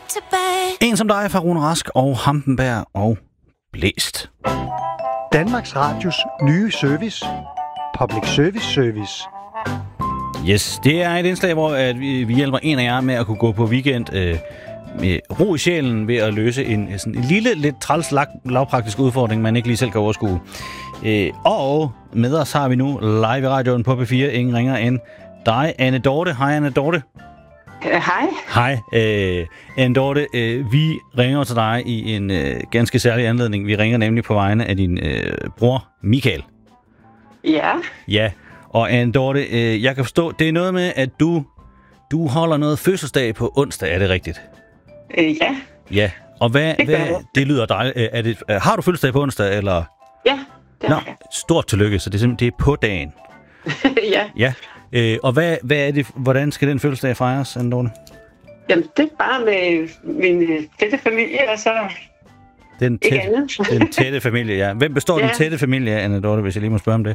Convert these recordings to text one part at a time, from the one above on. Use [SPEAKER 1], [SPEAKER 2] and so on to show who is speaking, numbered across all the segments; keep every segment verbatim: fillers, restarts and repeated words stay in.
[SPEAKER 1] En som dig fra Rune Rask og Hampenberg og Blæst.
[SPEAKER 2] Danmarks Radios nye service. Public Service Service.
[SPEAKER 1] Yes, det er et indslag, hvor at vi, vi hjælper en af jer med at kunne gå på weekend øh, med ro i sjælen ved at løse en, sådan en lille, lidt træls lavpraktisk udfordring, man ikke lige selv kan overskue. Øh, og med os har vi nu live i radioen på P fire, ingen ringer end dig, Anne Dorte. Hej, Anne Dorte.
[SPEAKER 3] Uh, hej.
[SPEAKER 1] Hej, øh, Anne Dorte. Øh, vi ringer til dig i en øh, ganske særlig anledning. Vi ringer nemlig på vegne af din øh, bror, Michael.
[SPEAKER 3] Ja.
[SPEAKER 1] Ja, og Anne Dorte, øh, jeg kan forstå, det er noget med, at du, du holder noget fødselsdag på onsdag, er det rigtigt?
[SPEAKER 3] Øh, ja.
[SPEAKER 1] Ja, og hvad,
[SPEAKER 3] det,
[SPEAKER 1] hvad, det lyder dejligt. Er det, har du fødselsdag på onsdag, eller?
[SPEAKER 3] Ja, det
[SPEAKER 1] Nå,
[SPEAKER 3] har jeg.
[SPEAKER 1] Stort tillykke, så det er simpelthen det er på dagen.
[SPEAKER 3] Ja.
[SPEAKER 1] Ja, øh, og hvad, hvad er det, hvordan skal den fødselsdag fejres, Anne Dorte?
[SPEAKER 3] Jamen, det er bare med min tætte familie, og så
[SPEAKER 1] Den
[SPEAKER 3] ikke
[SPEAKER 1] tætte,
[SPEAKER 3] andet.
[SPEAKER 1] den tætte familie, ja. Hvem består ja. den tætte familie af, Anne Dorte, hvis jeg lige må spørge om det?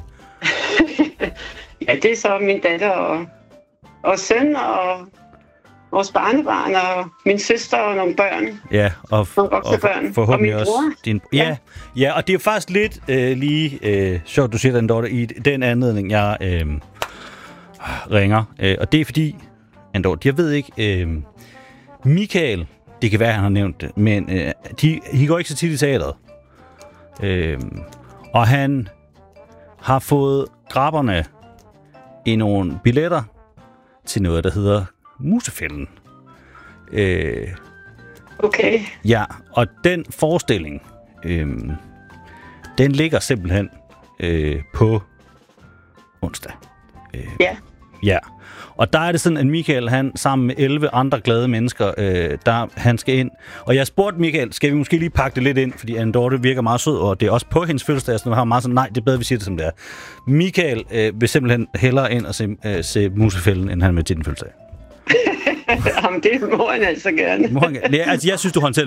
[SPEAKER 3] Ja, det er så min datter og, og søn og vores barnebarn og min søster og nogle børn.
[SPEAKER 1] Ja, og,
[SPEAKER 3] nogle voksne børn.
[SPEAKER 1] og forhåbentlig
[SPEAKER 3] og min
[SPEAKER 1] også
[SPEAKER 3] bror.
[SPEAKER 1] din... Ja, ja. ja, og det er faktisk lidt øh, lige øh, sjovt, du siger, Anne Dorte, i den anledning, jeg øh, ringer. Øh, og det er fordi, Anne Dorte, jeg ved ikke... Øh, Michael, det kan være, han har nævnt det, men øh, de, de går ikke så tit i teateret. Øh, og han har fået grabberne i nogle billetter til noget, der hedder Musefælden. Øh,
[SPEAKER 3] okay.
[SPEAKER 1] Ja, og den forestilling, øh, den ligger simpelthen øh, på onsdag. Øh,
[SPEAKER 3] ja.
[SPEAKER 1] Ja, og der er det sådan, at Michael, han sammen med elleve andre glade mennesker, øh, der han skal ind. Og jeg spurgte Michael, skal vi måske lige pakke det lidt ind, fordi Anne Dorte virker meget sød, og det er også på hendes fødselsdag, så nu har meget sådan, nej, det er bedre, vi siger det som det er. Michael øh, vil simpelthen hellere ind og se, øh, se Musefælden, end han med til den fødselsdag.
[SPEAKER 3] Jamen, det må han altså gerne.
[SPEAKER 1] Må han, ja, altså, jeg synes, du håndterer